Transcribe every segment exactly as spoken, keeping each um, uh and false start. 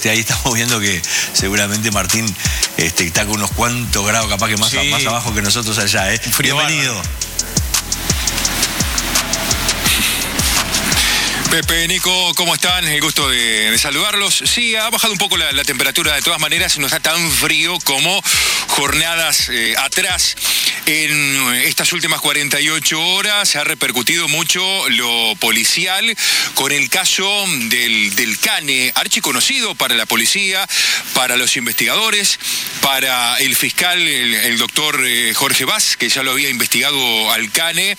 Ahí estamos viendo que seguramente Martín este, está con unos cuantos grados, capaz que más, sí. más abajo que nosotros allá, ¿eh? Bienvenido. Pepe, Nico, ¿cómo están? El gusto de, de saludarlos. Sí, ha bajado un poco la, la temperatura, de todas maneras no está tan frío como jornadas eh, atrás. En estas últimas cuarenta y ocho horas ha repercutido mucho lo policial con el caso del, del cane, archiconocido para la policía, para los investigadores, para el fiscal, el, el doctor eh, Jorge Vaz, que ya lo había investigado al cane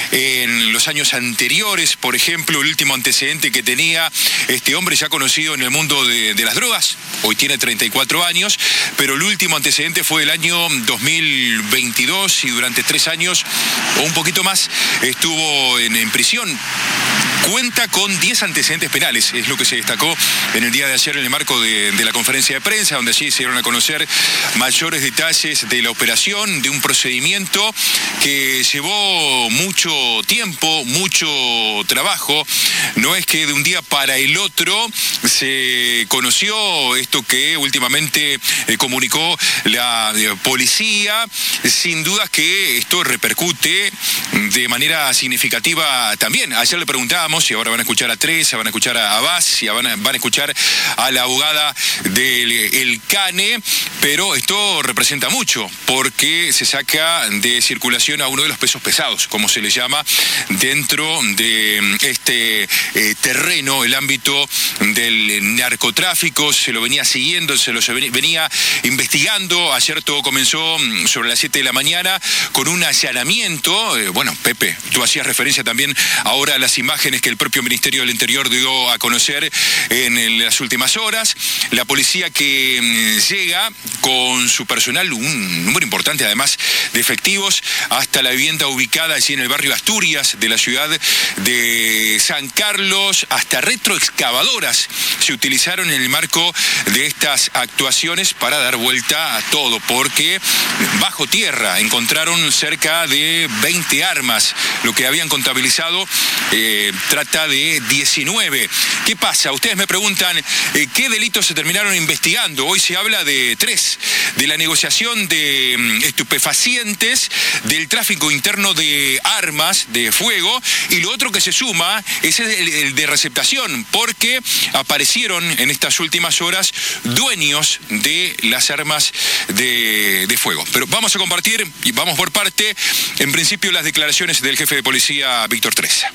en los años anteriores. Por ejemplo, el último antecedente que tenía este hombre ya conocido en el mundo de, de las drogas, hoy tiene treinta y cuatro años, pero el último antecedente fue el año dos mil veintidós y durante tres años o un poquito más estuvo en, en prisión. Cuenta con diez antecedentes penales, es lo que se destacó en el día de ayer en el marco de, de la conferencia de prensa, donde allí se dieron a conocer mayores detalles de la operación, de un procedimiento que llevó mucho tiempo, mucho trabajo. No es que de un día para el otro se conoció esto que últimamente eh, comunicó la eh, policía. Sin dudas que esto repercute de manera significativa también. Ayer le preguntábamos, y ahora van a escuchar a Teresa, van a escuchar a Vaz, y van a, van a escuchar a la abogada del el cane, pero esto representa mucho, porque se saca de circulación a uno de los pesos pesados, como se le llama, dentro de este eh, terreno, el ámbito del narcotráfico. Se lo venía siguiendo, se lo venía investigando. Ayer todo comenzó sobre las siete de la mañana con un allanamiento. Eh, bueno, Pepe, tú hacías referencia también ahora a las imágenes que el propio Ministerio del Interior dio a conocer en las últimas horas. La policía que mm, llega con su personal, un número importante además de efectivos, hasta la vivienda ubicada allí en el barrio Asturias de la ciudad de San Carlos. Hasta retroexcavadoras se utilizaron en el marco de estas actuaciones para dar vuelta a todo, porque bajo tierra encontraron cerca de veinte armas. Lo que habían contabilizado eh, trata de diecinueve. ¿Qué pasa? Ustedes me preguntan eh, ¿qué delitos se terminaron investigando? Hoy se habla de tres: de la negociación de um, estupefacientes, del tráfico interno de armas de fuego, y lo otro que se suma es el, el de receptación, porque aparecieron en estas últimas horas dueños de las armas de, de fuego. Pero vamos a compartir, y vamos por parte, en principio las declaraciones del jefe de policía, Víctor Teresa.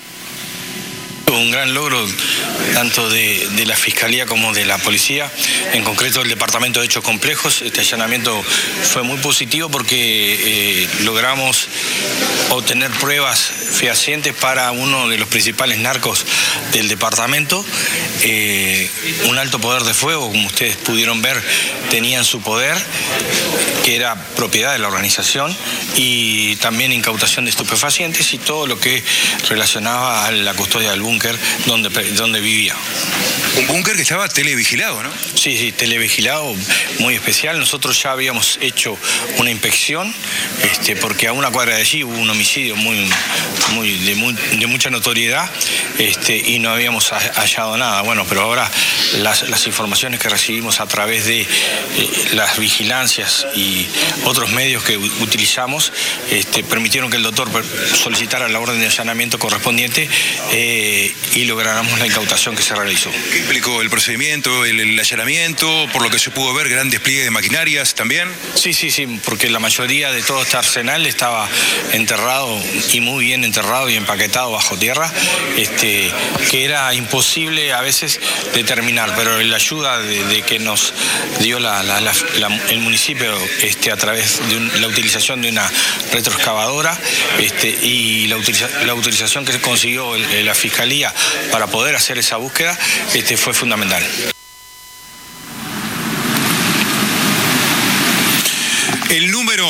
Un gran logro tanto de, de la Fiscalía como de la Policía, en concreto el Departamento de Hechos Complejos. Este allanamiento fue muy positivo porque eh, logramos obtener pruebas fehacientes para uno de los principales narcos del departamento. Eh, un alto poder de fuego, como ustedes pudieron ver, tenía en su poder, que era propiedad de la organización, y también incautación de estupefacientes y todo lo que relacionaba a la custodia del búnker donde, donde vivía. Un búnker que estaba televigilado, ¿no? Sí, sí, televigilado, muy especial. Nosotros ya habíamos hecho una inspección, este, porque a una cuadra de allí hubo un homicidio muy, muy, de, muy, de mucha notoriedad, este, y no habíamos hallado nada. Bueno, pero ahora las, las informaciones que recibimos a través de eh, las vigilancias y otros medios que utilizamos este, permitieron que el doctor solicitara la orden de allanamiento correspondiente eh, y lográramos la incautación que se realizó. ¿Qué implicó el procedimiento, el, el allanamiento? Por lo que se pudo ver, gran despliegue de maquinarias también. Sí, sí, sí, porque la mayoría de todo este arsenal estaba enterrado, y muy bien enterrado y empaquetado bajo tierra, este, que era imposible a veces determinar, pero la ayuda de, de que nos dio la, la, la, la, el municipio este, a través de un, la utilización de una retroexcavadora este, y la, utiliza, la utilización que consiguió el, la Fiscalía para poder hacer esa búsqueda este, fue fundamental. El número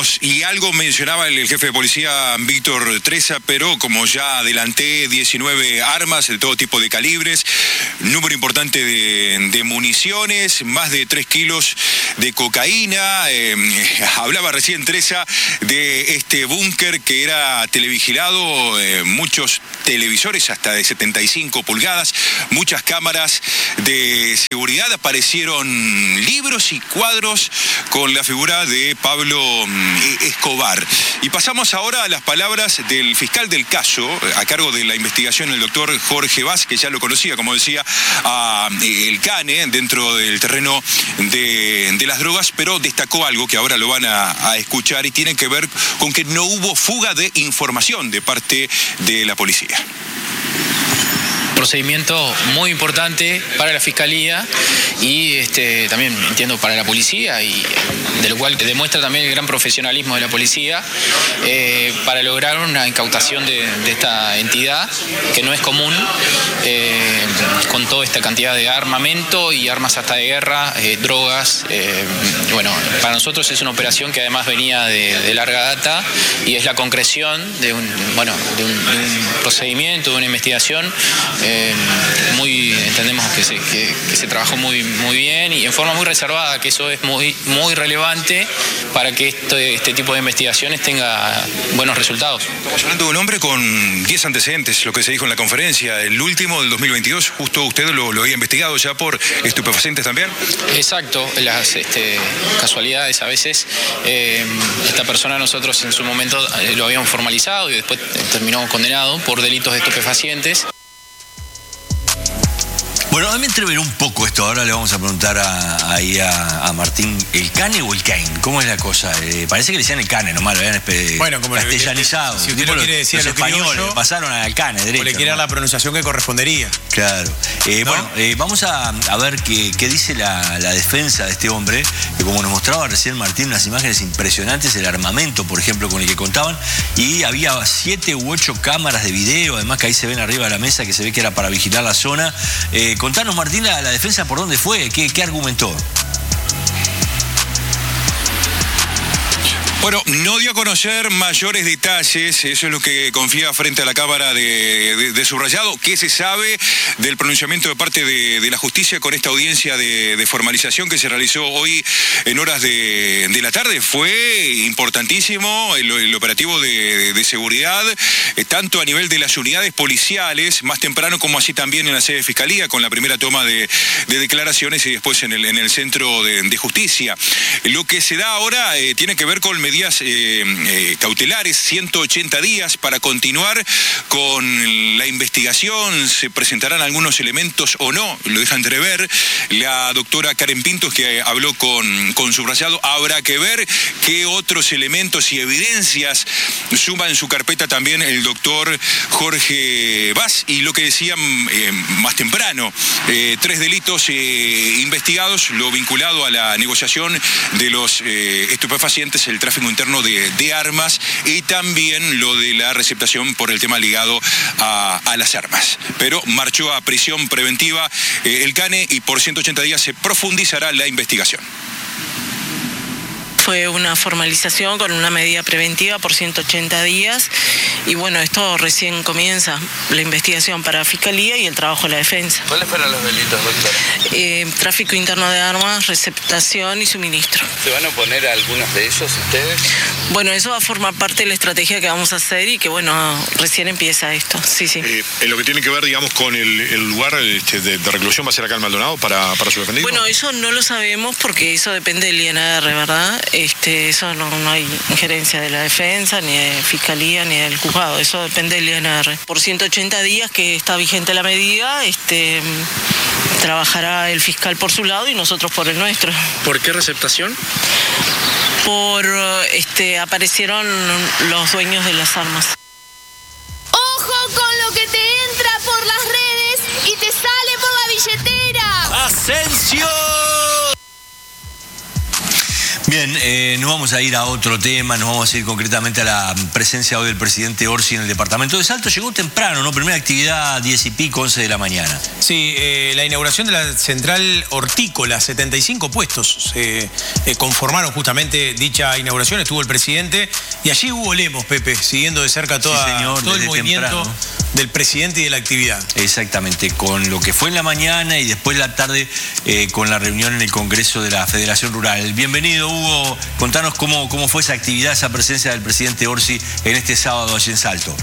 Decíamos, y algo mencionaba el, el jefe de policía Víctor Tresa, pero como ya adelanté, diecinueve armas de todo tipo de calibres, número importante de, de municiones, más de tres kilos de cocaína. Eh, hablaba recién Tresa de este búnker que era televigilado, eh, muchos televisores hasta de setenta y cinco pulgadas, muchas cámaras de seguridad, aparecieron libros y cuadros con la figura de Pablo Escobar. Y pasamos ahora a las palabras del fiscal del caso, a cargo de la investigación, el doctor Jorge Vaz, que ya lo conocía, como decía, a el CANE dentro del terreno de, de las drogas, pero destacó algo que ahora lo van a, a escuchar y tiene que ver con que no hubo fuga de información de parte de la policía. Procedimiento muy importante para la Fiscalía y este, también entiendo para la policía, y de lo cual demuestra también el gran profesionalismo de la policía eh, para lograr una incautación de, de esta entidad que no es común, eh, con toda esta cantidad de armamento y armas hasta de guerra, eh, drogas. Eh, bueno, para nosotros es una operación que además venía de, de larga data y es la concreción de un, bueno, de un, de un procedimiento, de una investigación. Eh, muy entendemos que se, que, que se trabajó muy, muy bien y en forma muy reservada, que eso es muy, muy relevante para que este, este tipo de investigaciones tenga buenos resultados. Estamos hablando de un hombre con diez antecedentes, lo que se dijo en la conferencia, el último del dos mil veintidós, justo usted lo, lo había investigado ya por estupefacientes también. Exacto, las este, casualidades a veces. Eh, esta persona nosotros en su momento eh, lo habíamos formalizado y después terminó condenado por delitos de estupefacientes. Bueno, dame entrever un poco esto. Ahora le vamos a preguntar a, ahí a, a Martín, ¿el cane o el Cain? ¿Cómo es la cosa? Eh, parece que le decían el cane nomás, lo habían bueno, como castellanizado. Si usted lo quiere decir los a lo españoles criollo, pasaron al cane, derecho. O le quiere dar la pronunciación que correspondería. Claro. Eh, ¿No? Bueno, eh, vamos a, a ver qué, qué dice la, la defensa de este hombre, que como nos mostraba recién Martín, unas imágenes impresionantes, el armamento, por ejemplo, con el que contaban, y había siete u ocho cámaras de video, además que ahí se ven arriba de la mesa, que se ve que era para vigilar la zona. Eh, contanos, Martín, la, la defensa por dónde fue, qué, qué argumentó. Bueno, no dio a conocer mayores detalles, eso es lo que confía frente a la Cámara de, de, de Subrayado. ¿Qué se sabe del pronunciamiento de parte de, de la justicia con esta audiencia de, de formalización que se realizó hoy en horas de, de la tarde? Fue importantísimo el, el operativo de, de seguridad, eh, tanto a nivel de las unidades policiales, más temprano como así también en la sede de Fiscalía, con la primera toma de, de declaraciones y después en el, en el centro de, de justicia. Lo que se da ahora eh, tiene que ver con medidas Días eh, eh, cautelares, ciento ochenta días para continuar con la investigación. Se presentarán algunos elementos o no, lo deja entrever la doctora Karen Pintos, que habló con, con Subrayado. Habrá que ver qué otros elementos y evidencias suma en su carpeta también el doctor Jorge Vaz. Y lo que decían eh, más temprano, eh, tres delitos eh, investigados, lo vinculado a la negociación de los eh, estupefacientes, el tráfico interno de, de armas y también lo de la receptación por el tema ligado a, a las armas. Pero marchó a prisión preventiva eh, el CANE y por ciento ochenta días se profundizará la investigación. Fue una formalización con una medida preventiva por ciento ochenta días y bueno, esto recién comienza, la investigación para Fiscalía y el trabajo de la defensa. ¿Cuáles fueron los delitos, doctora? Eh, tráfico interno de armas, receptación y suministro. ¿Se van a oponer a algunos de ellos ustedes? Bueno, eso va a formar parte de la estrategia que vamos a hacer y que bueno, recién empieza esto, sí, sí. Eh, en lo que tiene que ver, digamos, con el, el lugar este, de, de reclusión, ¿va a ser acá en Maldonado para, para su defendido? Bueno, eso no lo sabemos porque eso depende del I N R, ¿verdad? Este, eso no, no hay injerencia de la defensa, ni de Fiscalía, ni del juzgado, eso depende del I N R. Por ciento ochenta días que está vigente la medida, este, trabajará el fiscal por su lado y nosotros por el nuestro. ¿Por qué receptación? Por, este, aparecieron los dueños de las armas. ¡Ojo con lo que te entra por las redes y te sale por la billetera! ¡Asensio! Bien, eh, nos vamos a ir a otro tema, nos vamos a ir concretamente a la presencia hoy del presidente Orsi en el departamento de Salto. Llegó temprano, ¿no? Primera actividad, diez y pico, once de la mañana. Sí, eh, la inauguración de la central hortícola, setenta y cinco puestos se eh, conformaron justamente dicha inauguración, estuvo el presidente y allí Hugo Lemos, Pepe, siguiendo de cerca toda, sí, señor, todo el movimiento temprano del presidente y de la actividad. Exactamente, con lo que fue en la mañana y después la tarde eh, con la reunión en el Congreso de la Federación Rural. Bienvenido, Hugo, contanos cómo, cómo fue esa actividad, esa presencia del presidente Orsi en este sábado allí en Salto.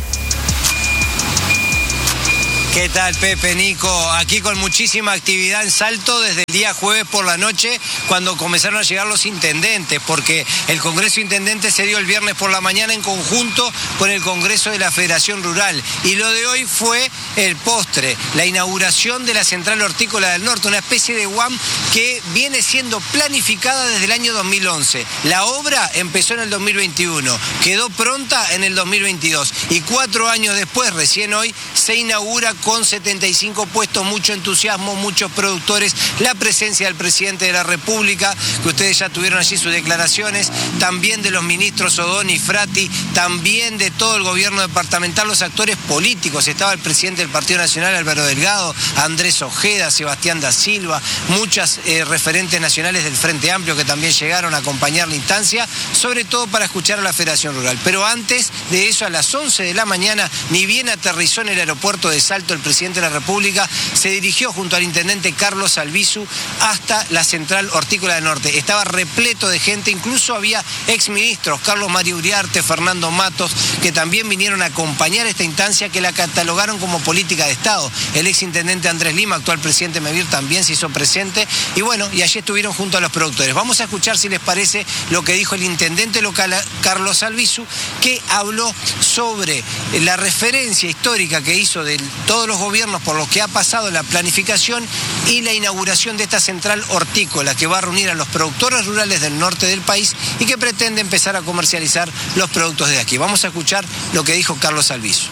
¿Qué tal, Pepe, Nico? Aquí con muchísima actividad en Salto desde el día jueves por la noche, cuando comenzaron a llegar los intendentes, porque el Congreso de Intendentes se dio el viernes por la mañana en conjunto con el Congreso de la Federación Rural. Y lo de hoy fue el postre, la inauguración de la Central Hortícola del Norte, una especie de U A M que viene siendo planificada desde el año dos mil once. La obra empezó en el dos mil veintiuno, quedó pronta en el dos mil veintidós y cuatro años después, recién hoy, se inaugura con setenta y cinco puestos, mucho entusiasmo, muchos productores, la presencia del presidente de la República, que ustedes ya tuvieron allí sus declaraciones, también de los ministros Odón y Frati, también de todo el gobierno departamental, los actores políticos. Estaba el presidente del Partido Nacional, Álvaro Delgado, Andrés Ojeda, Sebastián da Silva, muchas eh, referentes nacionales del Frente Amplio que también llegaron a acompañar la instancia, sobre todo para escuchar a la Federación Rural. Pero antes de eso, a las once de la mañana, ni bien aterrizó en el aeropuerto de Salto el presidente de la República, se dirigió junto al intendente Carlos Albizu hasta la Central Hortícola del Norte. Estaba repleto de gente, incluso había exministros, Carlos Mario Uriarte, Fernando Matos, que también vinieron a acompañar esta instancia que la catalogaron como política de Estado. El exintendente Andrés Lima, actual presidente Mevir, también se hizo presente y bueno, y allí estuvieron junto a los productores. Vamos a escuchar, si les parece, lo que dijo el intendente local, Carlos Albizu, que habló sobre la referencia histórica que hizo de todos los gobiernos por los que ha pasado la planificación y la inauguración de esta central hortícola que va a reunir a los productores rurales del norte del país y que pretende empezar a comercializar los productos de aquí. Vamos a escuchar lo que dijo Carlos Albizu.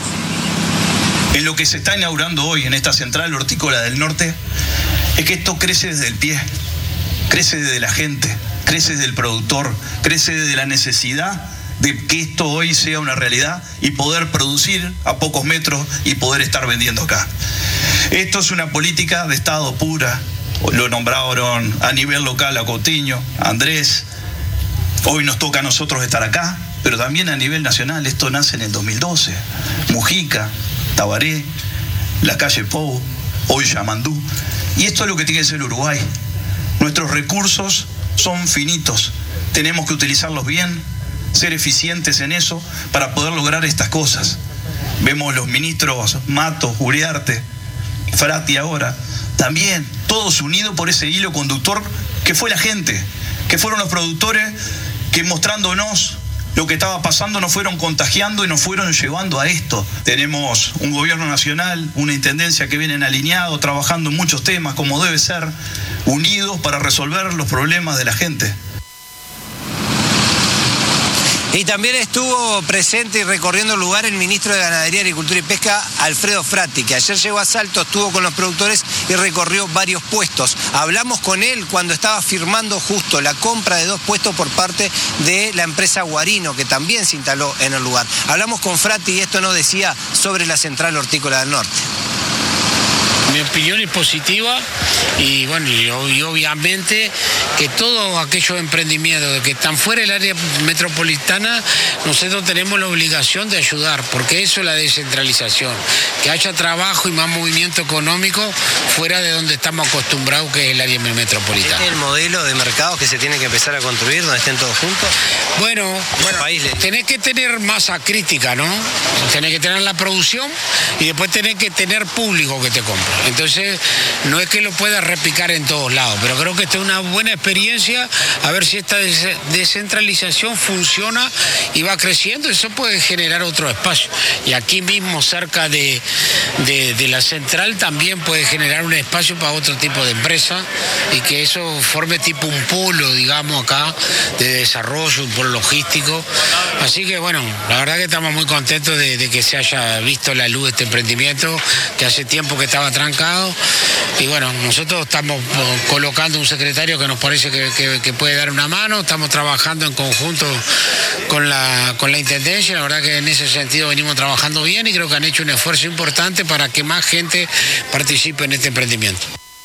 En lo que se está inaugurando hoy en esta central hortícola del norte es que esto crece desde el pie, crece desde la gente, crece desde el productor, crece desde la necesidad de que esto hoy sea una realidad y poder producir a pocos metros y poder estar vendiendo acá. Esto es una política de Estado pura, lo nombraron a nivel local a Coutinho, a Andrés, hoy nos toca a nosotros estar acá, pero también a nivel nacional. Esto nace en el dos mil doce, Mujica, Tabaré, la calle Pou, hoy Yamandú, y esto es lo que tiene que ser Uruguay. Nuestros recursos son finitos, tenemos que utilizarlos bien, ser eficientes en eso para poder lograr estas cosas. Vemos los ministros Matos, Uriarte, Frati ahora, también todos unidos por ese hilo conductor que fue la gente, que fueron los productores que, mostrándonos lo que estaba pasando, nos fueron contagiando y nos fueron llevando a esto. Tenemos un gobierno nacional, una intendencia que vienen alineados, trabajando en muchos temas como debe ser, unidos para resolver los problemas de la gente. Y también estuvo presente y recorriendo el lugar el ministro de Ganadería, Agricultura y Pesca, Alfredo Frati, que ayer llegó a Salto, estuvo con los productores y recorrió varios puestos. Hablamos con él cuando estaba firmando justo la compra de dos puestos por parte de la empresa Guarino, que también se instaló en el lugar. Hablamos con Frati y esto nos decía sobre la Central Hortícola del Norte. Mi opinión es positiva y bueno, y, y obviamente que todos aquellos emprendimientos que están fuera del área metropolitana, nosotros tenemos la obligación de ayudar, porque eso es la descentralización, que haya trabajo y más movimiento económico fuera de donde estamos acostumbrados, que es el área metropolitana. ¿Este es el modelo de mercado que se tiene que empezar a construir, donde estén todos juntos? Bueno, bueno país le... tenés que tener masa crítica, ¿no? Tenés que tener la producción y después tenés que tener público que te compre. Entonces, no es que lo puedas replicar en todos lados, pero creo que esta es una buena experiencia, a ver si esta descentralización funciona y va creciendo. Eso puede generar otro espacio. Y aquí mismo, cerca de, de, de la central, también puede generar un espacio para otro tipo de empresa y que eso forme tipo un polo, digamos, acá, de desarrollo, un polo logístico, Así que bueno, la verdad que estamos muy contentos de, de que se haya visto la luz de este emprendimiento, que hace tiempo que estaba trancado. Y bueno, nosotros estamos colocando un secretario que nos parece que, que, que puede dar una mano, estamos trabajando en conjunto con la, con la Intendencia, la verdad que en ese sentido venimos trabajando bien y creo que han hecho un esfuerzo importante para que más gente participe en este emprendimiento.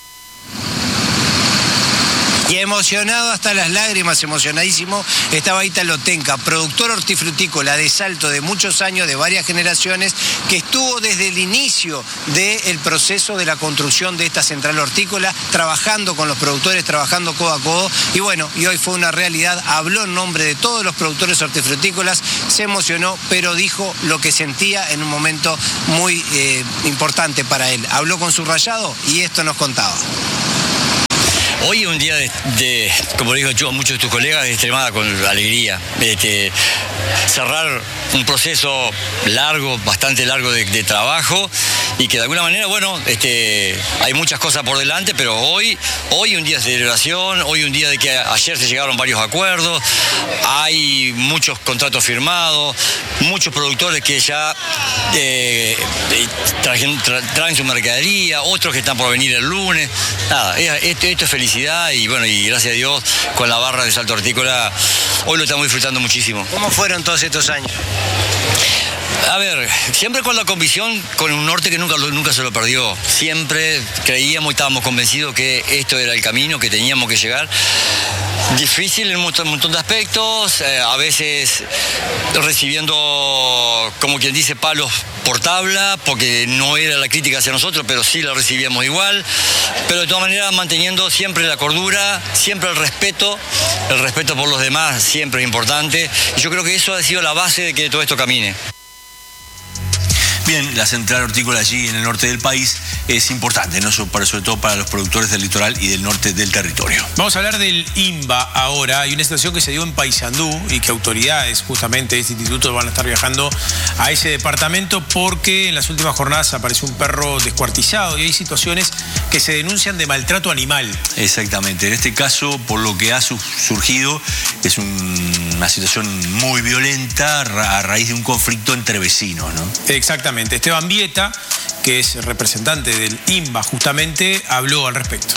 Y emocionado hasta las lágrimas, emocionadísimo, estaba Ítalo Tenca, productor hortifrutícola de Salto de muchos años, de varias generaciones, que estuvo desde el inicio del proceso de la construcción de esta central hortícola, trabajando con los productores, trabajando codo a codo, y bueno, y hoy fue una realidad, habló en nombre de todos los productores hortifrutícolas, se emocionó, pero dijo lo que sentía en un momento muy eh, importante para él. Habló con Subrayado y esto nos contaba. Hoy es un día de, de, como digo yo a muchos de tus colegas, de extremada con alegría. Este, cerrar un proceso largo, bastante largo de, de trabajo y que de alguna manera, bueno, este, hay muchas cosas por delante, pero hoy, hoy un día de celebración, hoy un día de que ayer se llegaron varios acuerdos, hay muchos contratos firmados, muchos productores que ya eh, traen, tra, traen su mercadería, otros que están por venir el lunes. Nada, esto, esto es felicidad. Y bueno, y gracias a Dios, con la barra de Salto Hortícola, hoy lo estamos disfrutando muchísimo. ¿Cómo fueron todos estos años? A ver, siempre con la convicción, con un norte que nunca, nunca se lo perdió. Siempre creíamos y estábamos convencidos que esto era el camino, que teníamos que llegar. Difícil en un montón, un montón de aspectos, eh, a veces recibiendo, como quien dice, palos por tabla, porque no era la crítica hacia nosotros, pero sí la recibíamos igual. Pero de todas maneras manteniendo siempre la cordura, siempre el respeto, el respeto por los demás siempre es importante. Y yo creo que eso ha sido la base de que todo esto camine. Bien, la central hortícola allí en el norte del país es importante, ¿no? Sobre todo para los productores del litoral y del norte del territorio. Vamos a hablar del INBA ahora. Hay una situación que se dio en Paysandú y que autoridades justamente de este instituto van a estar viajando a ese departamento porque en las últimas jornadas apareció un perro descuartizado y hay situaciones que se denuncian de maltrato animal. Exactamente. En este caso, por lo que ha surgido, es un, una situación muy violenta a raíz de un conflicto entre vecinos, ¿no? Exactamente. Esteban Vieta, que es representante del INBA, justamente habló al respecto.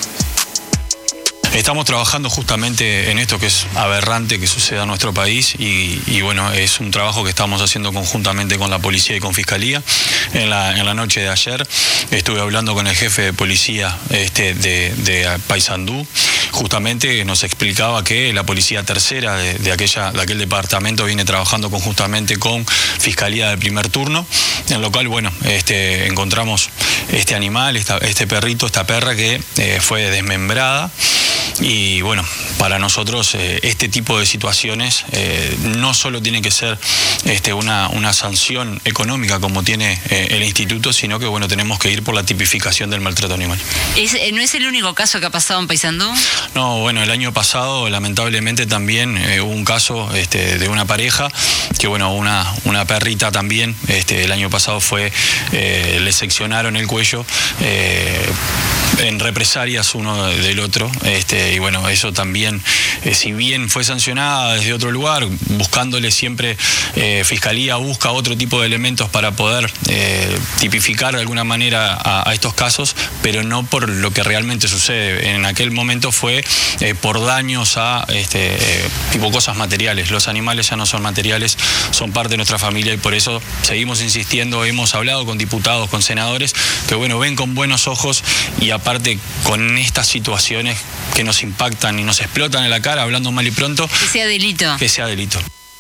Estamos trabajando justamente en esto que es aberrante que suceda en nuestro país y, y bueno, es un trabajo que estamos haciendo conjuntamente con la policía y con Fiscalía. En la, en la noche de ayer estuve hablando con el jefe de policía este, de, de Paysandú. Justamente nos explicaba que la policía tercera de, de, aquella, de aquel departamento viene trabajando conjuntamente con Fiscalía de primer turno, en lo cual, bueno, este, encontramos este animal, esta, este perrito, esta perra que eh, fue desmembrada. Y bueno, para nosotros eh, este tipo de situaciones eh, no solo tiene que ser este, una, una sanción económica como tiene eh, el instituto, sino que bueno, tenemos que ir por la tipificación del maltrato animal. ¿Es, ¿No es el único caso que ha pasado en Paysandú? No, bueno, el año pasado lamentablemente también eh, hubo un caso este, de una pareja que bueno, una, una perrita también, este, el año pasado fue, eh, le seccionaron el cuello eh, en represalias uno del otro, este, y bueno, eso también, eh, si bien fue sancionada desde otro lugar, buscándole siempre, eh, Fiscalía busca otro tipo de elementos para poder eh, tipificar de alguna manera a, a estos casos, pero no por lo que realmente sucede. En aquel momento fue eh, por daños a este, eh, tipo cosas materiales. Los animales ya no son materiales, son parte de nuestra familia y por eso seguimos insistiendo. Hemos hablado con diputados, con senadores, que bueno, ven con buenos ojos y aparte con estas situaciones que nos impactan y nos explotan en la cara, hablando mal y pronto. Que sea delito. Que sea delito.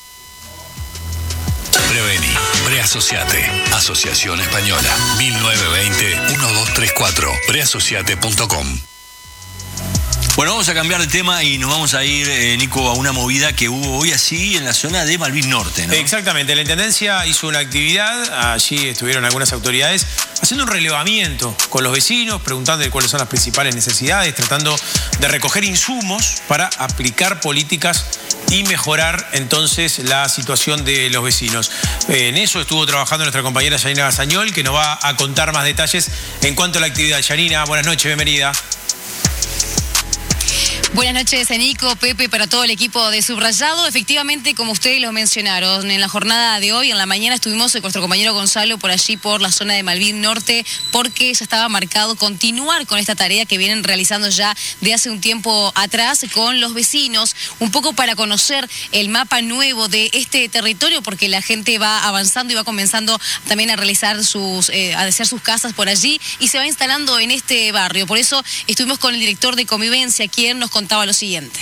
Prevení, preasociate. Asociación Española. mil novecientos veinte, doce treinta y cuatro. preasociate punto com. Bueno, vamos a cambiar de tema y nos vamos a ir, eh, Nico, a una movida que hubo hoy así en la zona de Malvin Norte, ¿no? Exactamente, la Intendencia hizo una actividad, allí estuvieron algunas autoridades haciendo un relevamiento con los vecinos, preguntando cuáles son las principales necesidades, tratando de recoger insumos para aplicar políticas y mejorar entonces la situación de los vecinos. En eso estuvo trabajando nuestra compañera Yanina Gazañol, que nos va a contar más detalles en cuanto a la actividad. Yanina, buenas noches, bienvenida. Buenas noches, Nico, Pepe, para todo el equipo de Subrayado. Efectivamente, como ustedes lo mencionaron, en la jornada de hoy, en la mañana, estuvimos con nuestro compañero Gonzalo por allí, por la zona de Malvin Norte, porque ya estaba marcado continuar con esta tarea que vienen realizando ya de hace un tiempo atrás con los vecinos, un poco para conocer el mapa nuevo de este territorio, porque la gente va avanzando y va comenzando también a realizar sus, eh, a hacer sus casas por allí y se va instalando en este barrio. Por eso estuvimos con el director de Convivencia, quien nos contaba lo siguiente.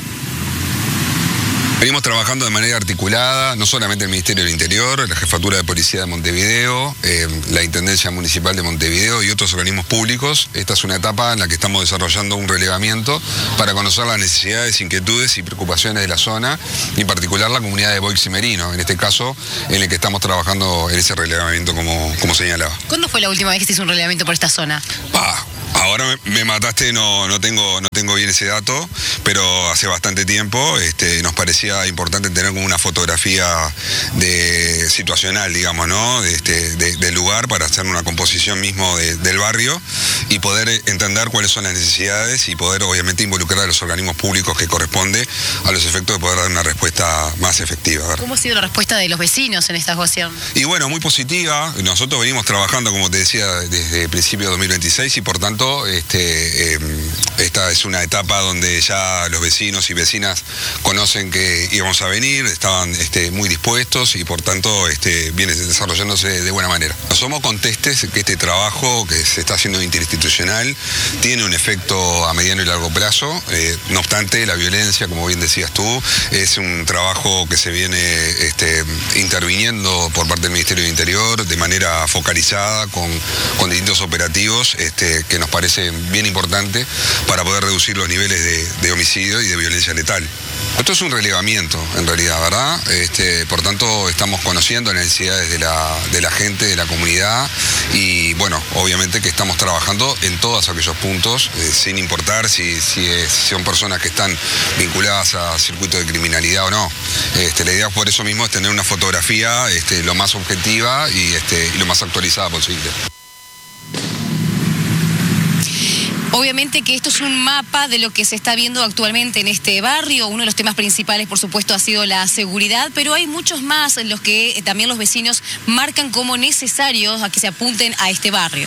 Venimos trabajando de manera articulada, no solamente el Ministerio del Interior, la Jefatura de Policía de Montevideo, eh, la Intendencia Municipal de Montevideo y otros organismos públicos. Esta es una etapa en la que estamos desarrollando un relevamiento para conocer las necesidades, inquietudes y preocupaciones de la zona, y en particular la comunidad de Boix y Merino, en este caso en el que estamos trabajando en ese relevamiento como, como señalaba. ¿Cuándo fue la última vez que se hizo un relevamiento por esta zona? Ah, ahora me, me mataste, no, no, tengo, no tengo bien ese dato, pero hace bastante tiempo este, nos parecía importante tener como una fotografía de, situacional, digamos, ¿no? Este, de, del lugar para hacer una composición mismo de, del barrio y poder entender cuáles son las necesidades y poder obviamente involucrar a los organismos públicos que corresponde a los efectos de poder dar una respuesta más efectiva, ¿verdad? ¿Cómo ha sido la respuesta de los vecinos en esta ocasión? Y bueno, muy positiva. Nosotros venimos trabajando, como te decía, desde el principio de dos mil veintiséis y por tanto este, eh, esta es una etapa donde ya los vecinos y vecinas conocen que íbamos a venir, estaban este, muy dispuestos y por tanto este, viene desarrollándose de buena manera. No somos contestes que este trabajo que se está haciendo interinstitucional tiene un efecto a mediano y largo plazo, eh, no obstante la violencia, como bien decías tú, es un trabajo que se viene este, interviniendo por parte del Ministerio del Interior de manera focalizada con, con distintos operativos este, que nos parece bien importante para poder reducir los niveles de, de homicidio y de violencia letal. Esto es un relevamiento, en realidad, ¿verdad? Este, por tanto, estamos conociendo las necesidades de la, de la gente, de la comunidad y, bueno, obviamente que estamos trabajando en todos aquellos puntos, eh, sin importar si, si, es, si son personas que están vinculadas a circuitos de criminalidad o no. Este, la idea por eso mismo es tener una fotografía este, lo más objetiva y, este, y lo más actualizada posible. Obviamente que esto es un mapa de lo que se está viendo actualmente en este barrio. Uno de los temas principales, por supuesto, ha sido la seguridad, pero hay muchos más en los que también los vecinos marcan como necesarios a que se apunten a este barrio.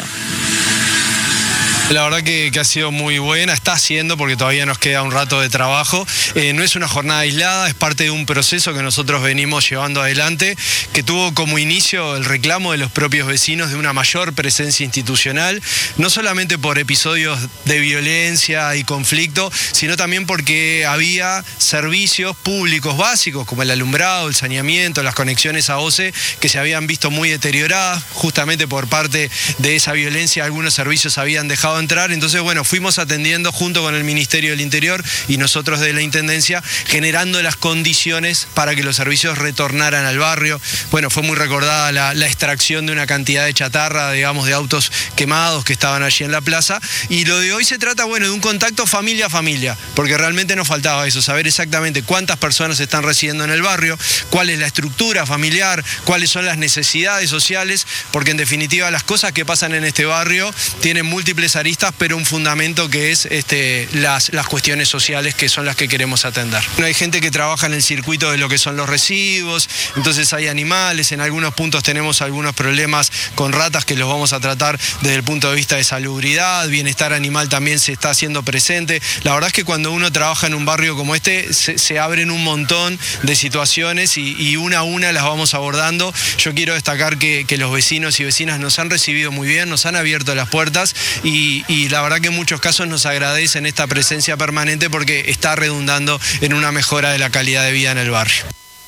La verdad que, que ha sido muy buena, está haciendo porque todavía nos queda un rato de trabajo. Eh, no es una jornada aislada, es parte de un proceso que nosotros venimos llevando adelante, que tuvo como inicio el reclamo de los propios vecinos de una mayor presencia institucional, no solamente por episodios de violencia y conflicto, sino también porque había servicios públicos básicos como el alumbrado, el saneamiento, las conexiones a O C E que se habían visto muy deterioradas, justamente por parte de esa violencia algunos servicios habían dejado entrar, entonces bueno, fuimos atendiendo junto con el Ministerio del Interior y nosotros de la Intendencia, generando las condiciones para que los servicios retornaran al barrio. Bueno, fue muy recordada la, la extracción de una cantidad de chatarra, digamos, de autos quemados que estaban allí en la plaza, y lo de hoy se trata, bueno, de un contacto familia a familia, porque realmente nos faltaba eso, saber exactamente cuántas personas están residiendo en el barrio, cuál es la estructura familiar, cuáles son las necesidades sociales, porque en definitiva las cosas que pasan en este barrio tienen múltiples aristas, pero un fundamento que es este, las, las cuestiones sociales que son las que queremos atender. Hay gente que trabaja en el circuito de lo que son los residuos, entonces hay animales, en algunos puntos tenemos algunos problemas con ratas que los vamos a tratar desde el punto de vista de salubridad, bienestar animal también se está haciendo presente. La verdad es que cuando uno trabaja en un barrio como este se, se abren un montón de situaciones y, y una a una las vamos abordando. Yo quiero destacar que, que los vecinos y vecinas nos han recibido muy bien, nos han abierto las puertas y, y la verdad que en muchos casos nos agradecen esta presencia permanente porque está redundando en una mejora de la calidad de vida en el barrio.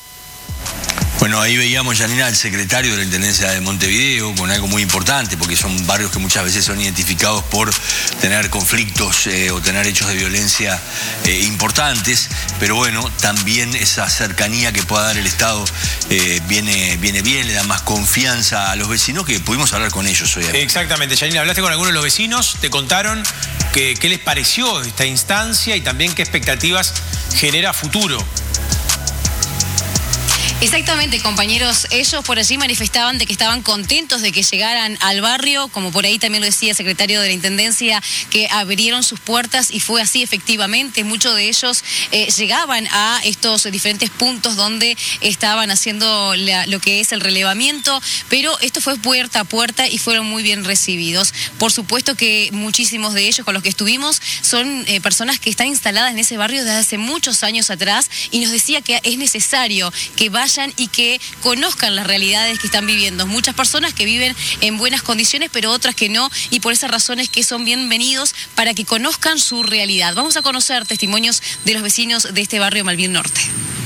Bueno, ahí veíamos, Janina, al secretario de la Intendencia de Montevideo con algo muy importante, porque son barrios que muchas veces son identificados por tener conflictos eh, o tener hechos de violencia eh, importantes, pero bueno, también esa cercanía que pueda dar el Estado eh, viene, viene bien, le da más confianza a los vecinos, que pudimos hablar con ellos hoy. Exactamente, Janina, hablaste con algunos de los vecinos, te contaron que, qué les pareció esta instancia y también qué expectativas genera a futuro. Exactamente, compañeros. Ellos por allí manifestaban de que estaban contentos de que llegaran al barrio, como por ahí también lo decía el secretario de la Intendencia, que abrieron sus puertas y fue así efectivamente. Muchos de ellos eh, llegaban a estos diferentes puntos donde estaban haciendo la, lo que es el relevamiento, pero esto fue puerta a puerta y fueron muy bien recibidos. Por supuesto que muchísimos de ellos con los que estuvimos son eh, personas que están instaladas en ese barrio desde hace muchos años atrás y nos decía que es necesario que vayan y que conozcan las realidades que están viviendo. Muchas personas que viven en buenas condiciones, pero otras que no, y por esas razones que son bienvenidos para que conozcan su realidad. Vamos a conocer testimonios de los vecinos de este barrio Malvin Norte.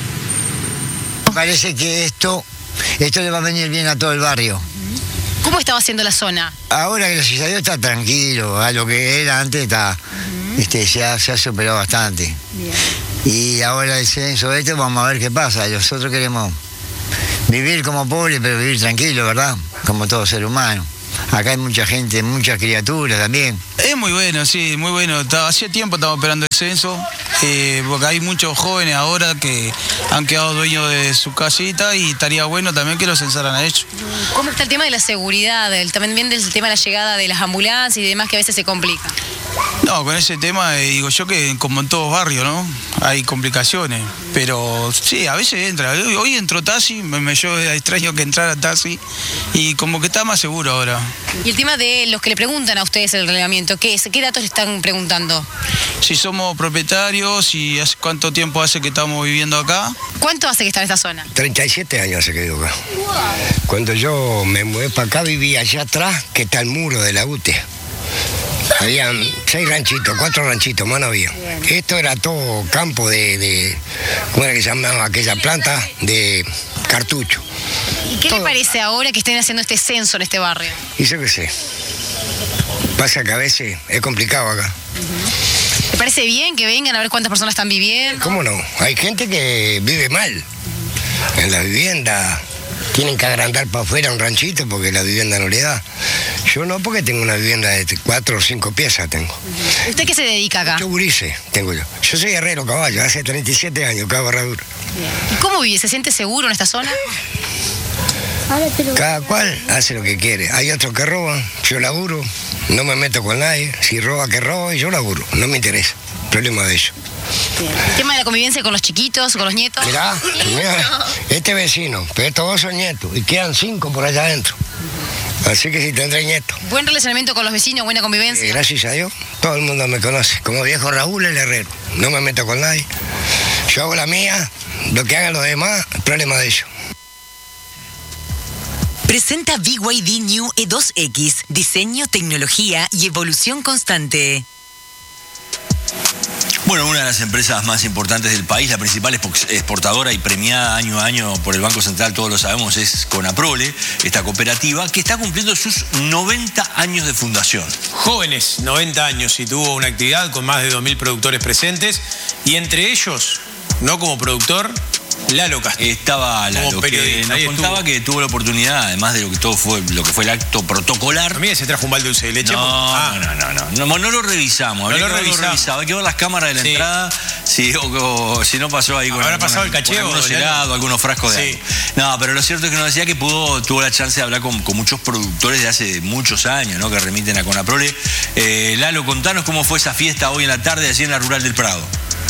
Parece que esto, esto le va a venir bien a todo el barrio. ¿Cómo estaba haciendo la zona? Ahora, gracias a Dios, está tranquilo. A lo que era antes está, uh-huh. este, se, ha, se ha superado bastante. Bien. Y ahora el censo este, vamos a ver qué pasa. Nosotros queremos vivir como pobres, pero vivir tranquilo, ¿verdad? Como todo ser humano. Acá hay mucha gente, muchas criaturas también. Es muy bueno, sí, muy bueno. Hacía tiempo estamos esperando el censo, eh, porque hay muchos jóvenes ahora que han quedado dueños de su casita y estaría bueno también que lo censaran a ellos. ¿Cómo está el tema de la seguridad? El, también del tema de la llegada de las ambulancias y demás que a veces se complica. No, con ese tema eh, digo yo que como en todos barrios, ¿no? Hay complicaciones, pero sí, a veces entra. Hoy entró taxi, me, me yo extraño que entrara taxi y como que está más seguro ahora. Y el tema de los que le preguntan a ustedes el reglamento, ¿qué es? ¿Qué datos le están preguntando? Si somos propietarios y hace cuánto tiempo hace que estamos viviendo acá. ¿Cuánto hace que está en esta zona? treinta y siete años hace que vivo acá. Wow. Cuando yo me mudé para acá vivía allá atrás, que está el muro de la U T E. Habían seis ranchitos, cuatro ranchitos, más no había. Bien. Esto era todo campo de, de, ¿cómo era que se llamaba aquella planta? De cartucho. ¿Y qué todo. Le parece ahora que estén haciendo este censo en este barrio? Y yo qué sé. Pasa que a veces es complicado acá. Uh-huh. ¿Te parece bien que vengan a ver cuántas personas están viviendo? ¿Cómo no? Hay gente que vive mal en la vivienda. Tienen que agrandar para afuera un ranchito porque la vivienda no le da. Yo no, porque tengo una vivienda de cuatro o cinco piezas tengo. ¿Usted qué se dedica acá? Yo gurice tengo yo. Yo soy herrero caballo, hace treinta y siete años que hago herradura. ¿Y cómo vive? ¿Se siente seguro en esta zona? Cada cual hace lo que quiere. Hay otros que roban, yo laburo, no me meto con nadie. Si roba, que roba y yo laburo. No me interesa. Problema de ellos. Bien. ¿El tema de la convivencia con los chiquitos, con los nietos? Mirá, mirá, este vecino, pero estos dos son nietos y quedan cinco por allá adentro. Así que sí tendré nietos. ¿Buen relacionamiento con los vecinos, buena convivencia? Eh, gracias a Dios, todo el mundo me conoce. Como viejo Raúl el herrero, no me meto con nadie. Yo hago la mía, lo que hagan los demás, el problema de ellos. Presenta B Y D New E dos X, diseño, tecnología y evolución constante. Bueno, una de las empresas más importantes del país, la principal exportadora y premiada año a año por el Banco Central, todos lo sabemos, es Conaprole, esta cooperativa que está cumpliendo sus noventa años de fundación. Jóvenes, noventa años, y tuvo una actividad con más de dos mil productores presentes, y entre ellos, no como productor, Lalo Castillo. Estaba Lalo, que nos contaba estuvo. que tuvo la oportunidad, además de lo que todo fue lo que fue el acto protocolar. También se trajo un balde dulce de leche. No, ah. no, no, no, no, no, no lo revisamos. No lo revisamos. Hay que ver las cámaras de la sí. entrada, si, o, o, si no pasó ahí con, ¿Habrá pasado con, el cacheo? Algunos helados, algunos frascos de sí. agua. No, pero lo cierto es que nos decía que pudo, tuvo la chance de hablar con, con muchos productores de hace muchos años, ¿no? Que remiten a Conaprole. Eh, Lalo, contanos cómo fue esa fiesta hoy en la tarde allí en la Rural del Prado.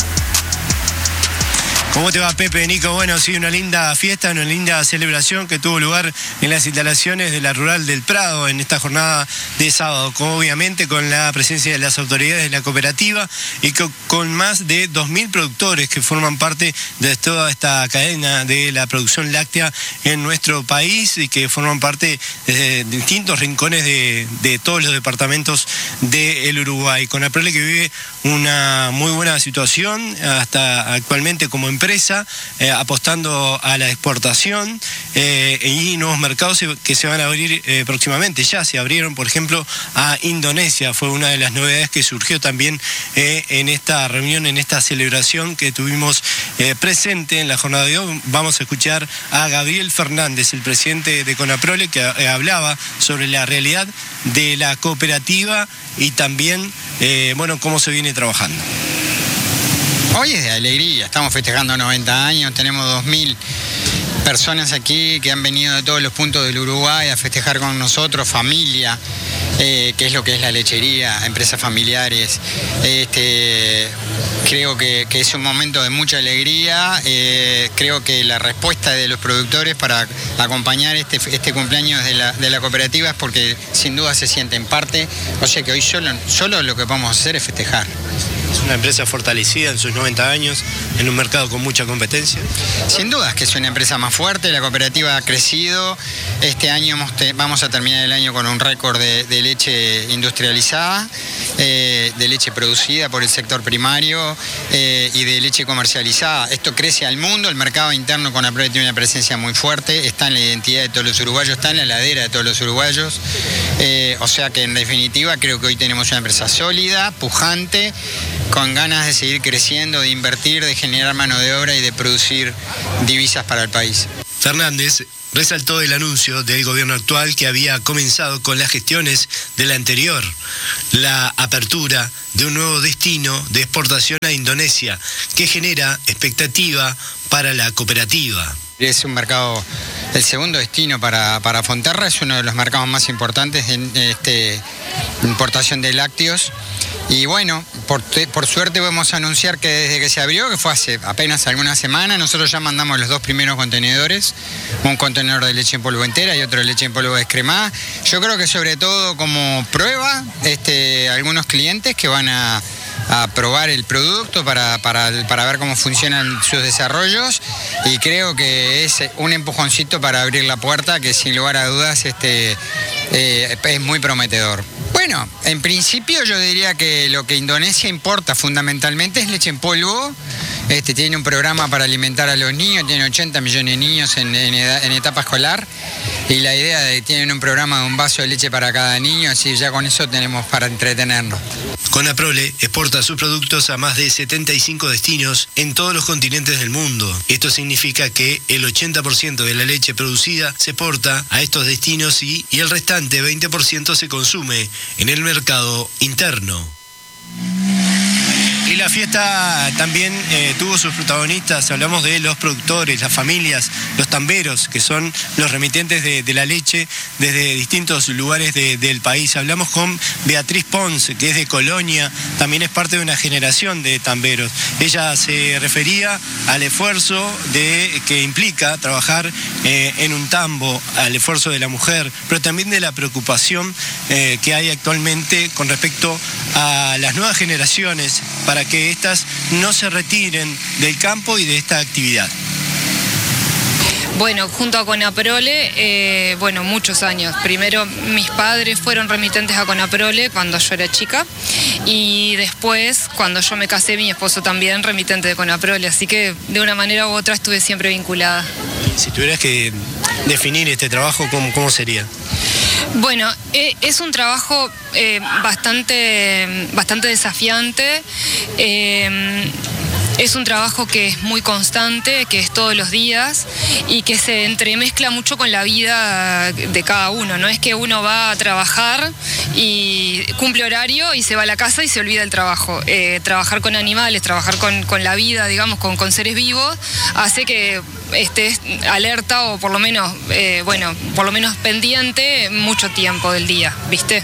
¿Cómo te va, Pepe, Nico? Bueno, sí, una linda fiesta, una linda celebración que tuvo lugar en las instalaciones de la Rural del Prado en esta jornada de sábado, como obviamente con la presencia de las autoridades de la cooperativa y con más de dos mil productores que forman parte de toda esta cadena de la producción láctea en nuestro país y que forman parte de distintos rincones de, de todos los departamentos del Uruguay. Conaprole que vive una muy buena situación hasta actualmente como empresa. Empresa, eh, apostando a la exportación eh, y nuevos mercados que se van a abrir eh, próximamente. Ya se abrieron, por ejemplo, a Indonesia. Fue una de las novedades que surgió también eh, en esta reunión, en esta celebración que tuvimos eh, presente en la jornada de hoy. Vamos a escuchar a Gabriel Fernández, el presidente de Conaprole, que eh, hablaba sobre la realidad de la cooperativa y también, eh, bueno, cómo se viene trabajando. Hoy es de alegría, estamos festejando noventa años, tenemos dos mil personas aquí que han venido de todos los puntos del Uruguay a festejar con nosotros, familia, eh, que es lo que es la lechería, empresas familiares. Este, creo que, que es un momento de mucha alegría. Eh, creo que la respuesta de los productores para acompañar este, este cumpleaños de la, de la cooperativa es porque sin duda se sienten parte. O sea que hoy solo, solo lo que vamos a hacer es festejar. Es una empresa fortalecida en sus noventa años, en un mercado con mucha competencia. Sin duda es que es una empresa más fuerte, la cooperativa ha crecido. Este año vamos a terminar el año con un récord de, de leche industrializada, eh, de leche producida por el sector primario eh, y de leche comercializada. Esto crece al mundo, el mercado interno con APROLE tiene una presencia muy fuerte, está en la identidad de todos los uruguayos, está en la heladera de todos los uruguayos. Eh, o sea que en definitiva creo que hoy tenemos una empresa sólida, pujante, con ganas de seguir creciendo, de invertir, de generar mano de obra y de producir divisas para el país. Fernández resaltó el anuncio del gobierno actual que había comenzado con las gestiones del anterior, la apertura de un nuevo destino de exportación a Indonesia, que genera expectativa para la cooperativa. Es un mercado, el segundo destino para, para Fonterra, es uno de los mercados más importantes en este, importación de lácteos. Y bueno, por, por suerte podemos anunciar que desde que se abrió, que fue hace apenas algunas semanas, nosotros ya mandamos los dos primeros contenedores, un contenedor de leche en polvo entera y otro de leche en polvo descremada. Yo creo que sobre todo como prueba, este, algunos clientes que van a, a probar el producto para, para, para ver cómo funcionan sus desarrollos, y creo que es un empujoncito para abrir la puerta que sin lugar a dudas este, eh, es muy prometedor. Bueno, en principio yo diría que lo que Indonesia importa fundamentalmente es leche en polvo. Este, tiene un programa para alimentar a los niños, tiene ochenta millones de niños en, en, edad, en etapa escolar, y la idea de que tienen un programa de un vaso de leche para cada niño, así ya con eso tenemos para entretenernos. CONAPROLE exporta sus productos a más de setenta y cinco destinos en todos los continentes del mundo. Esto significa que el ochenta por ciento de la leche producida se exporta a estos destinos y, y el restante veinte por ciento se consume en el mercado interno. Y la fiesta también eh, tuvo sus protagonistas, hablamos de los productores, las familias, los tamberos, que son los remitentes de, de la leche desde distintos lugares de, del país. Hablamos con Beatriz Pons, que es de Colonia, también es parte de una generación de tamberos. Ella se refería al esfuerzo de, que implica trabajar eh, en un tambo, al esfuerzo de la mujer, pero también de la preocupación eh, que hay actualmente con respecto a las nuevas generaciones, para que éstas no se retiren del campo y de esta actividad. Bueno, junto a CONAPROLE, eh, bueno, muchos años. Primero mis padres fueron remitentes a CONAPROLE cuando yo era chica, y después, cuando yo me casé, mi esposo también remitente de CONAPROLE, así que de una manera u otra estuve siempre vinculada. Si tuvieras que definir este trabajo, ¿cómo, cómo sería? Bueno, eh, es un trabajo eh, bastante, bastante desafiante. Eh, Es un trabajo que es muy constante, que es todos los días y que se entremezcla mucho con la vida de cada uno. No es que uno va a trabajar y cumple horario y se va a la casa y se olvida del trabajo. Eh, trabajar con animales, trabajar con, con la vida, digamos, con, con seres vivos, hace que estés alerta o por lo menos, eh, bueno, por lo menos pendiente mucho tiempo del día, ¿viste?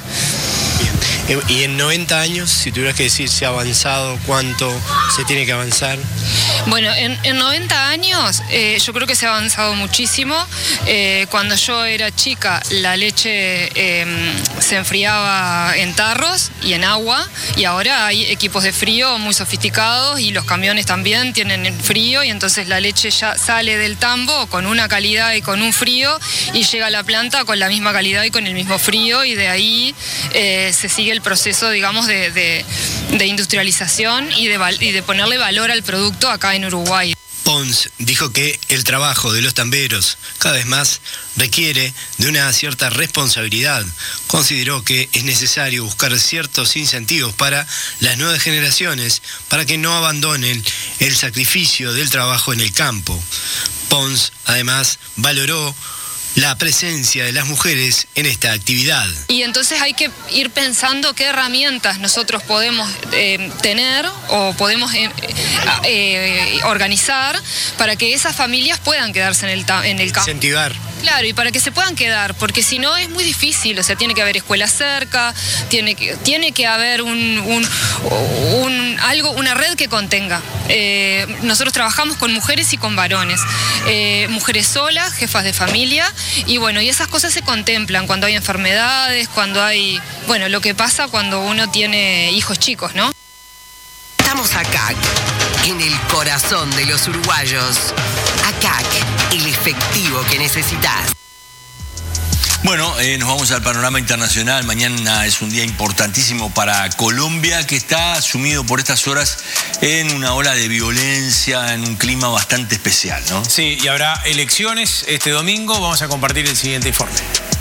Y en noventa años, si tuvieras que decir si ha avanzado, cuánto se tiene que avanzar. Bueno, en, en noventa años eh, yo creo que se ha avanzado muchísimo. Eh, cuando yo era chica, la leche eh, se enfriaba en tarros y en agua, y ahora hay equipos de frío muy sofisticados y los camiones también tienen el frío, y entonces la leche ya sale del tambo con una calidad y con un frío y llega a la planta con la misma calidad y con el mismo frío, y de ahí eh, se sigue el proceso, digamos, de, de, de industrialización y de, y de ponerle valor al producto acá en Uruguay. Pons dijo que el trabajo de los tamberos cada vez más requiere de una cierta responsabilidad. Consideró que es necesario buscar ciertos incentivos para las nuevas generaciones para que no abandonen el sacrificio del trabajo en el campo. Pons además valoró la presencia de las mujeres en esta actividad. Y entonces hay que ir pensando qué herramientas nosotros podemos eh, tener o podemos eh, eh, organizar para que esas familias puedan quedarse en el, en el campo. Incentivar. Claro, y para que se puedan quedar, porque si no es muy difícil, o sea, tiene que haber escuela cerca, tiene que, tiene que haber un, un, un, algo, una red que contenga. Eh, nosotros trabajamos con mujeres y con varones, eh, mujeres solas, jefas de familia, y bueno, y esas cosas se contemplan cuando hay enfermedades, cuando hay, bueno, lo que pasa cuando uno tiene hijos chicos, ¿no? Estamos acá, en el corazón de los uruguayos. ACAC, el efectivo que necesitas. Bueno, eh, nos vamos al panorama internacional. Mañana es un día importantísimo para Colombia, que está sumido por estas horas en una ola de violencia, en un clima bastante especial, ¿no? Sí, y habrá elecciones este domingo. Vamos a compartir el siguiente informe.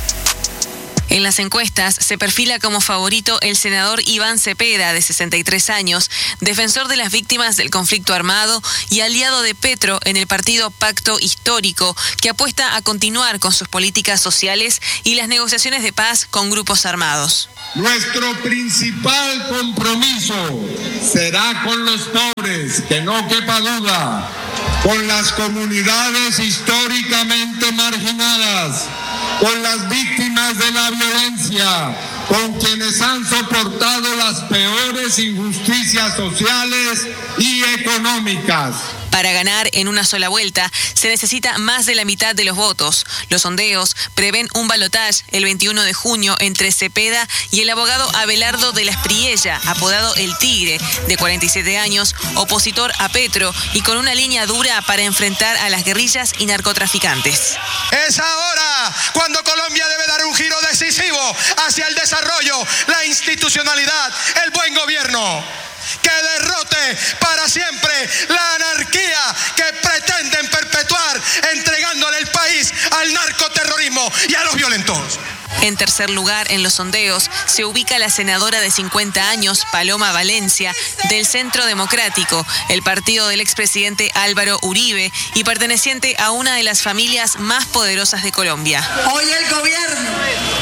En las encuestas se perfila como favorito el senador Iván Cepeda, de sesenta y tres años, defensor de las víctimas del conflicto armado y aliado de Petro en el partido Pacto Histórico, que apuesta a continuar con sus políticas sociales y las negociaciones de paz con grupos armados. Nuestro principal compromiso será con los pobres, que no quepa duda, con las comunidades históricamente marginadas, con las víctimas de la violencia, con quienes han soportado las peores injusticias sociales y económicas. Para ganar en una sola vuelta se necesita más de la mitad de los votos. Los sondeos prevén un balotaje el veintiuno de junio entre Cepeda y el abogado Abelardo de la Espriella, apodado El Tigre, de cuarenta y siete años, opositor a Petro y con una línea dura para enfrentar a las guerrillas y narcotraficantes. Es ahora cuando Colombia debe dar un giro decisivo hacia el desarrollo, la institucionalidad, el buen gobierno, que derrote para siempre la anarquía que pretenden perpetuar entregándole el país al narcoterrorismo y a los violentos. En tercer lugar en los sondeos se ubica la senadora de cincuenta años, Paloma Valencia, del Centro Democrático, el partido del expresidente Álvaro Uribe y perteneciente a una de las familias más poderosas de Colombia. Hoy el gobierno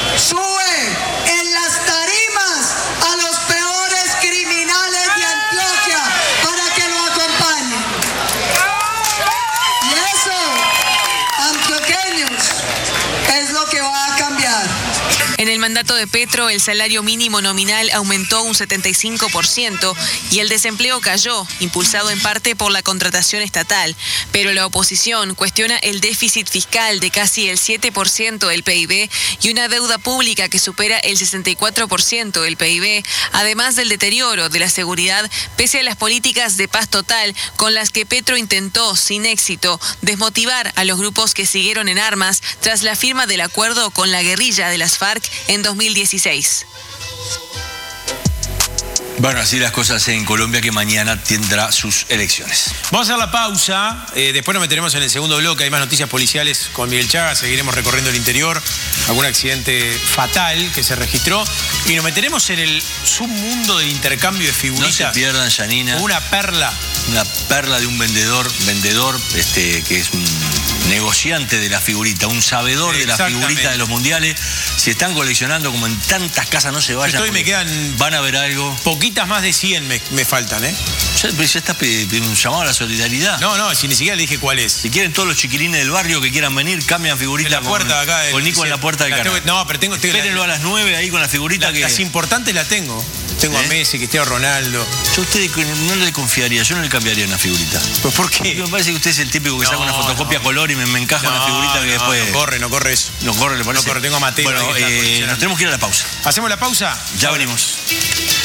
sube en las tarimas a los peores criminales de Antioquia para que lo acompañen. Y eso, antioqueños, es lo que va a cambiar. En el mandato de Petro, el salario mínimo nominal aumentó un setenta y cinco por ciento y el desempleo cayó, impulsado en parte por la contratación estatal. Pero la oposición cuestiona el déficit fiscal de casi el siete por ciento del P I B y una deuda pública que supera el sesenta y cuatro por ciento del P I B, además del deterioro de la seguridad, pese a las políticas de paz total con las que Petro intentó, sin éxito, desmotivar a los grupos que siguieron en armas tras la firma del acuerdo con la guerrilla de las FARC en dos mil dieciséis. Bueno, así las cosas en Colombia, que mañana tendrá sus elecciones. Vamos a hacer la pausa, eh, después nos meteremos en el segundo bloque, hay más noticias policiales con Miguel Chaga, seguiremos recorriendo el interior, algún accidente fatal que se registró, y nos meteremos en el submundo del intercambio de figuritas. No se pierdan, Janina. Una perla. Una perla de un vendedor, vendedor este, que es un negociante de la figurita, un sabedor de la figurita de los mundiales. Si están coleccionando, como en tantas casas, no se vayan. Estoy, me quedan van a ver algo. Poquitas más de cien me, me faltan, ¿eh? Ya, ya estás pidiendo un llamado a la solidaridad. No, no, si ni siquiera le dije cuál es. Si quieren todos los chiquilines del barrio que quieran venir, cambian figuritas. En la puerta con, acá. Con Nico en la puerta del canal. No, pero tengo... tengo Espérenlo a las nueve ahí con la figurita la, que... Las importantes las tengo. Tengo ¿Eh? a Messi, Cristiano Ronaldo. Yo a usted no le confiaría, yo no le cambiaría una figurita. ¿Pues por qué? Porque me parece que usted es el típico que no, saca una fotocopia no. color y me, me encaja no, una figurita que no, después... No corre, no corre eso. No corre, le parece. No corre, tengo a Mateo. Bueno, eh, nos tenemos que ir a la pausa. ¿Hacemos la pausa? Ya venimos.